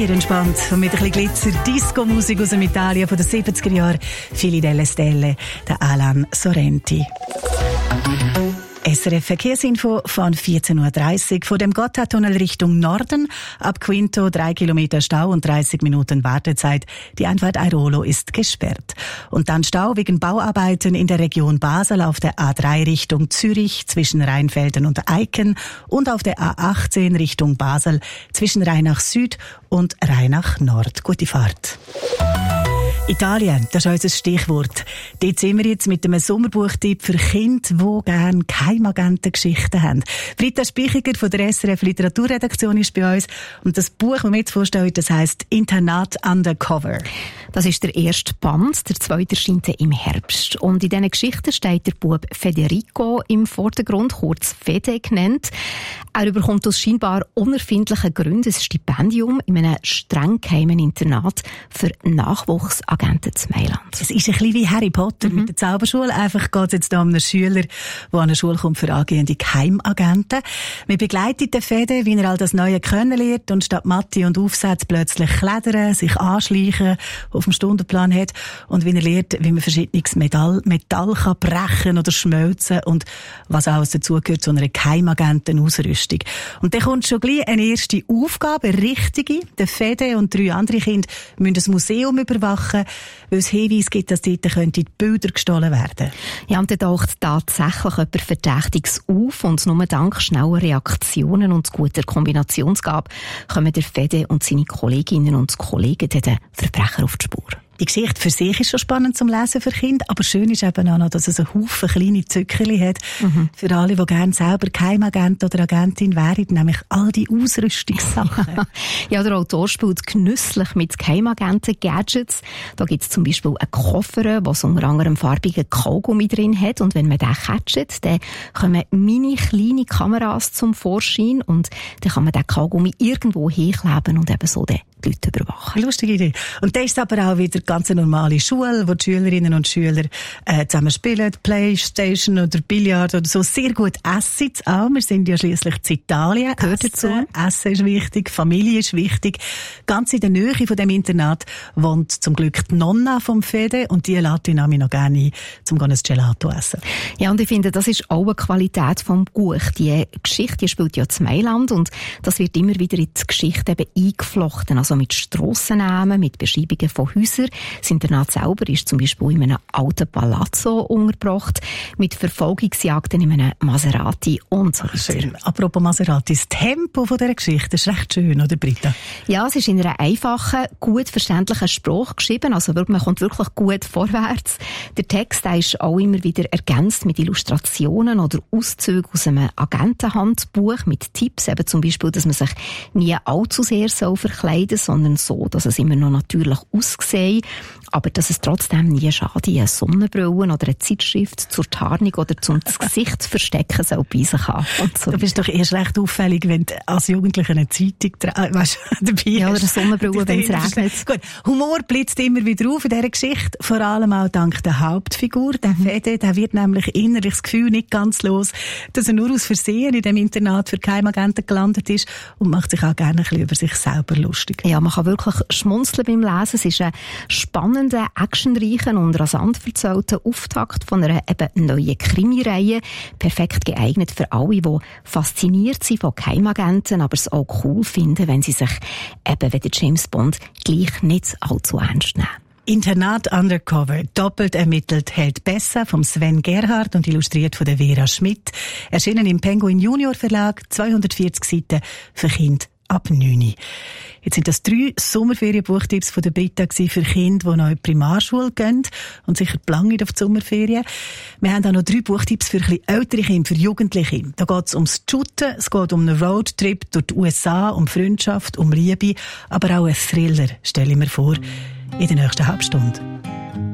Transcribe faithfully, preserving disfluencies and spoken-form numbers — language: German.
Entspannt und mit ein bisschen Glitzer, Disco-Musik aus Italien von den siebziger Jahren, Fili delle Stelle, der Alan Sorrenti. S R F Verkehrsinfo von vierzehn Uhr dreißig von dem Gotthardtunnel Richtung Norden. Ab Quinto drei Kilometer Stau und dreißig Minuten Wartezeit. Die Einfahrt Airolo ist gesperrt. Und dann Stau wegen Bauarbeiten in der Region Basel auf der A drei Richtung Zürich zwischen Rheinfelden und Eiken und auf der A achtzehn Richtung Basel zwischen Rheinach Süd und Rheinach Nord. Gute Fahrt. Italien, das ist unser Stichwort. Dort sind wir jetzt mit einem Sommerbuchtipp für Kinder, die gerne Geheimagentengeschichten haben. Britta Spichiger von der S R F Literaturredaktion ist bei uns. Und das Buch, das wir jetzt vorstellen, das heisst Internat Undercover. Das ist der erste Band, der zweite erscheint im Herbst. Und in diesen Geschichten steht der Bub Federico im Vordergrund, kurz Fede genannt. Er bekommt aus scheinbar unerfindlichen Gründen ein Stipendium in einem streng geheimen Internat für Nachwuchsagenten zu Mailand. Es ist ein bisschen wie Harry Potter mhm. mit der Zauberschule. Einfach geht es jetzt da um einen Schüler, der an eine Schule kommt für angehende Geheimagenten. Wir begleiten den Fede, wie er all das Neue kennenlernt und statt Mathe und Aufsätze plötzlich klettern, sich anschleichen, auf dem Stundenplan hat und wie er lernt, wie man verschiedenes Metall, Metall kann brechen oder schmelzen und was alles dazugehört zu einer Geheimagentenausrüstung. Und dann kommt schon gleich eine erste Aufgabe, eine richtige. Der Fede und drei andere Kinder müssen das Museum überwachen, weil es Hinweise gibt, dass dort die Bilder gestohlen werden. Ja, und dann taucht tatsächlich jemand Verdächtiges auf und nur dank schneller Reaktionen und guter Kombinationsgabe kommen der Fede und seine Kolleginnen und Kollegen den Verbrecher auf die Spur. Die Geschichte für sich ist schon spannend zum Lesen für Kinder, aber schön ist eben auch noch, dass es einen Haufen kleine Zückerchen hat mhm. für alle, die gerne selber Geheimagent oder Agentin wären, nämlich all die Ausrüstungssachen. Ja, der Autor spielt genüsslich mit Geheimagenten-Gadgets. Da gibt es zum Beispiel einen Koffer, der unter anderem farbigen Kaugummi drin hat und wenn man den catcht, dann kommen mini kleine Kameras zum Vorschein und dann kann man den Kaugummi irgendwo hinkleben und eben so den die Leute überwachen. Lustige Idee. Und das ist aber auch wieder ganz eine normale Schule, wo die Schülerinnen und Schüler äh, zusammen spielen, Playstation oder Billard oder so. Sehr gut essen auch. Wir sind ja schliesslich in Italien. Gehört dazu. Essen ist wichtig, Familie ist wichtig. Ganz in der Nähe von dem Internat wohnt zum Glück die Nonna vom Fede und die lädt ihn noch gerne ein, um ein Gelato zu essen. Ja, und ich finde, das ist auch eine Qualität vom Buch. Die Geschichte die spielt ja in Mailand und das wird immer wieder in die Geschichte eben eingeflochten. Also mit Strassennamen, mit Beschreibungen von Häusern. Das Internat selber ist zum Beispiel in einem alten Palazzo untergebracht, mit Verfolgungsjagden in einem Maserati und so weiter. Schön. Apropos Maserati, das Tempo von dieser Geschichte ist recht schön, oder Britta? Ja, es ist in einer einfachen, gut verständlichen Sprache geschrieben, also man kommt wirklich gut vorwärts. Der Text der ist auch immer wieder ergänzt mit Illustrationen oder Auszügen aus einem Agentenhandbuch mit Tipps, eben zum Beispiel, dass man sich nie allzu sehr so verkleiden, sondern so, dass es immer noch natürlich aussieht, aber dass es trotzdem nie schade, eine Sonnenbrille oder eine Zeitschrift zur Tarnung oder zum Gesicht zu verstecken soll bei sich haben. So. Du bist doch erst recht auffällig, wenn du als Jugendliche eine Zeitung äh, weißt, dabei ja, oder eine Sonnenbrille, wenn es regnet. Gut, Humor blitzt immer wieder auf in dieser Geschichte, vor allem auch dank der Hauptfigur, der mhm. Fede, der wird nämlich innerlich das Gefühl nicht ganz los, dass er nur aus Versehen in dem Internat für Geheimagenten gelandet ist und macht sich auch gerne ein bisschen über sich selber lustig. Ja, man kann wirklich schmunzeln beim Lesen. Es ist ein spannender, actionreicher und rasant erzählter Auftakt von einer eben neuen Krimireihe. Perfekt geeignet für alle, die fasziniert sind von Geheimagenten, aber es auch cool finden, wenn sie sich eben wie der James Bond gleich nicht allzu ernst nehmen. Internat Undercover, doppelt ermittelt, hält besser, vom Sven Gerhard und illustriert von der Vera Schmidt. Erschienen im Penguin Junior Verlag, zweihundertvierzig Seiten für Kinder ab neun. Jetzt sind das drei Sommerferienbuchtipps von der Britta für Kinder, die noch in die Primarschule gehen und sicher planen auf die Sommerferien. Wir haben auch noch drei Buchtipps für ein bisschen ältere Kinder, für Jugendliche. Da geht es ums Shooten, es geht um einen Roadtrip durch die U S A, um Freundschaft, um Liebe, aber auch einen Thriller, stelle ich mir vor, in der nächsten Halbstunde.